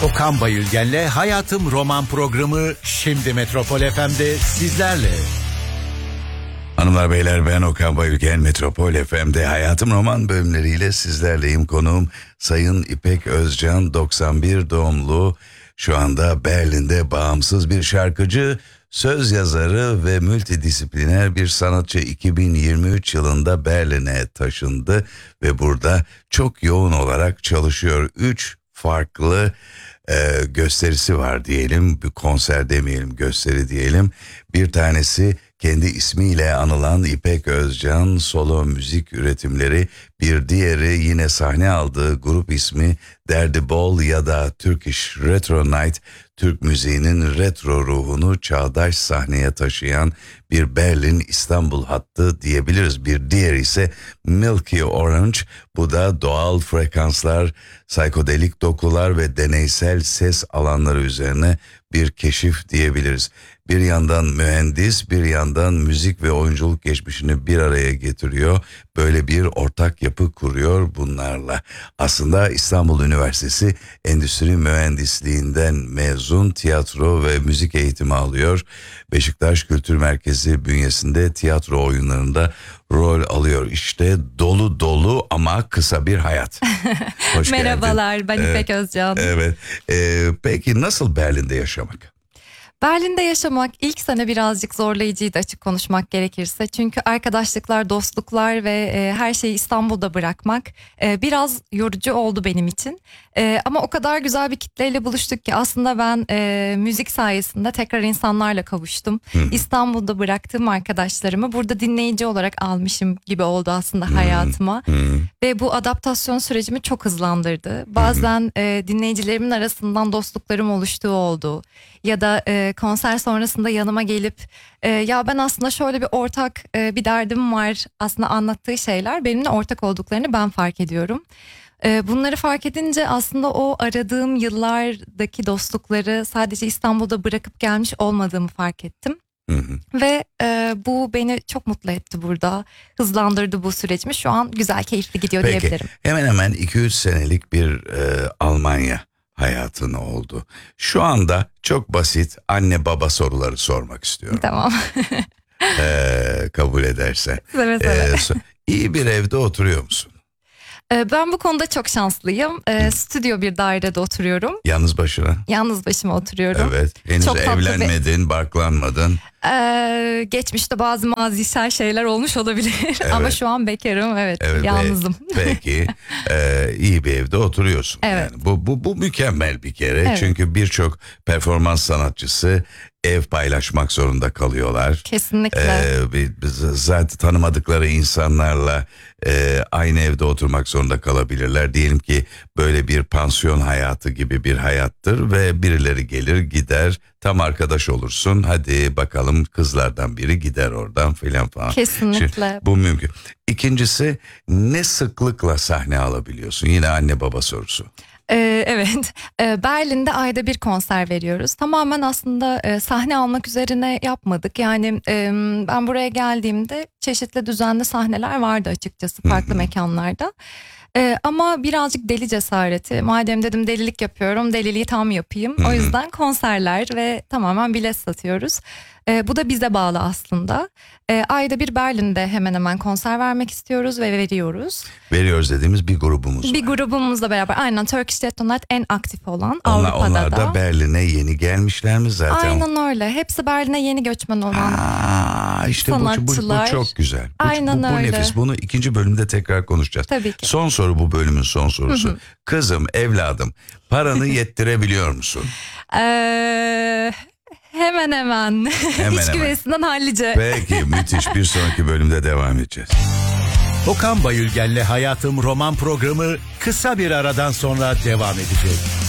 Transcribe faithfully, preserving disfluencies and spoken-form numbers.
Okan Bayülgen'le Hayatım Roman programı şimdi Metropol F M'de sizlerle. Hanımlar beyler, ben Okan Bayülgen. Metropol F M'de Hayatım Roman bölümleriyle sizlerleyim. Konuğum Sayın İpek Özcan, doksan bir doğumlu, şu anda Berlin'de bağımsız bir şarkıcı, söz yazarı ve multidisipliner bir sanatçı. iki bin yirmi üç yılında Berlin'e taşındı ve burada çok yoğun olarak çalışıyor. Üç farklı e, gösterisi var diyelim, bir konser demeyelim, gösteri diyelim. Bir tanesi kendi ismiyle anılan İpek Özcan solo müzik üretimleri, bir diğeri yine sahne aldığı grup ismi Derdi Bol ya da Turkish Retro Night, Türk müziğinin retro ruhunu çağdaş sahneye taşıyan bir Berlin-İstanbul hattı diyebiliriz. Bir diğeri ise Milky Orange, bu da doğal frekanslar, psikodelik dokular ve deneysel ses alanları üzerine bir keşif diyebiliriz. Bir yandan mühendis, bir yandan müzik ve oyunculuk geçmişini bir araya getiriyor. Böyle bir ortak yapı kuruyor bunlarla. Aslında İstanbul Üniversitesi Endüstri Mühendisliğinden mezun, tiyatro ve müzik eğitimi alıyor. Beşiktaş Kültür Merkezi bünyesinde tiyatro oyunlarında rol alıyor. İşte dolu dolu ama kısa bir hayat. Hoş Merhabalar, geldin. ben Evet, İpek Özcan. Evet. Ee, peki nasıl Berlin'de yaşamak? Berlin'de yaşamak ilk sene birazcık zorlayıcıydı, açık konuşmak gerekirse. Çünkü arkadaşlıklar, dostluklar ve e, her şeyi İstanbul'da bırakmak e, biraz yorucu oldu benim için. E, ama o kadar güzel bir kitleyle buluştuk ki aslında ben e, müzik sayesinde tekrar insanlarla kavuştum. Hmm. İstanbul'da bıraktığım arkadaşlarımı burada dinleyici olarak almışım gibi oldu aslında hmm. hayatıma. Hmm. Ve bu adaptasyon sürecimi çok hızlandırdı. Bazen hmm. e, dinleyicilerimin arasından dostluklarım oluştuğu oldu. Ya da e, konser sonrasında yanıma gelip e, ya ben aslında şöyle bir ortak e, bir derdim var, aslında anlattığı şeyler benimle ortak olduklarını ben fark ediyorum. E, bunları fark edince aslında o aradığım yıllardaki dostlukları sadece İstanbul'da bırakıp gelmiş olmadığımı fark ettim. Hı hı. Ve e, bu beni çok mutlu etti burada, hızlandırdı bu sürecimi. Şu an güzel, keyifli gidiyor. Peki, diyebilirim. Hemen hemen iki üç senelik bir e, Almanya hayatın oldu. Şu anda çok basit anne baba soruları sormak istiyorum. Tamam. ee, kabul edersen. Evet, evet. Ee, iyi bir evde oturuyor musun? Ben bu konuda çok şanslıyım. E, stüdyo bir dairede oturuyorum. Yalnız başına? Yalnız başıma oturuyorum. Evet. Henüz çok evlenmedin, bir... barklanmadın. Ee, geçmişte bazı mazisel şeyler olmuş olabilir. Evet. Ama şu an bekarım, evet, evet yalnızım. Peki e, iyi bir evde oturuyorsun. Evet. Yani bu, bu, bu mükemmel bir kere. Evet. Çünkü birçok performans sanatçısı ev paylaşmak zorunda kalıyorlar. Kesinlikle. Ee, zaten tanımadıkları insanlarla e, aynı evde oturmak zorunda kalabilirler. Diyelim ki böyle bir pansiyon hayatı gibi bir hayattır ve birileri gelir gider, tam arkadaş olursun. Hadi bakalım kızlardan biri gider oradan filan falan. Kesinlikle. Şimdi, bu mümkün. İkincisi, ne sıklıkla sahne alabiliyorsun? Yine anne baba sorusu. Ee, evet, ee, Berlin'de ayda bir konser veriyoruz. Tamamen aslında e, sahne almak üzerine yapmadık. Yani e, ben buraya geldiğimde çeşitli düzenli sahneler vardı açıkçası, farklı mekanlarda. Ee, ama birazcık deli cesareti. Madem dedim delilik yapıyorum, deliliği tam yapayım. O yüzden konserler ve tamamen bilet satıyoruz. Ee, bu da bize bağlı aslında. Ee, ayda bir Berlin'de hemen hemen konser vermek istiyoruz ve veriyoruz. Veriyoruz dediğimiz bir grubumuz Bir var. grubumuzla beraber, aynen, Turkish Retro Night en aktif olan, onlar, Avrupa'da onlar da. da. Berlin'e yeni gelmişler mi zaten? Aynen öyle. Hepsi Berlin'e yeni göçmen olan Aa, işte sanatçılar. Bu, bu, bu çok güzel. Bu, Aynen bu, bu öyle. nefis. Bunu ikinci bölümde tekrar konuşacağız. Tabii ki. Son soru, bu bölümün son sorusu. Hı hı. Kızım, evladım, paranı yettirebiliyor musun? Eee... Hemen hemen. hemen İç güvesinden hallice. Peki, müthiş. Bir sonraki bölümde devam edeceğiz. Okan Bayülgen'le Hayatım Roman programı kısa bir aradan sonra devam edecek.